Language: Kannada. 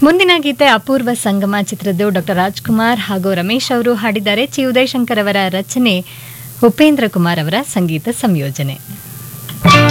ಮುಂದಿನ ಗೀತೆ ಅಪೂರ್ವ ಸಂಗಮ ಚಿತ್ರದ್ದು ಡಾಕ್ಟರ್ ರಾಜ್ಕುಮಾರ್ ಹಾಗೂ ರಮೇಶ್ ಅವರು ಹಾಡಿದ್ದಾರೆ. ಚಿ ಉದಯಶಂಕರ್ ಅವರ ರಚನೆ, ಉಪೇಂದ್ರ ಕುಮಾರ್ ಅವರ ಸಂಗೀತ ಸಂಯೋಜನೆ.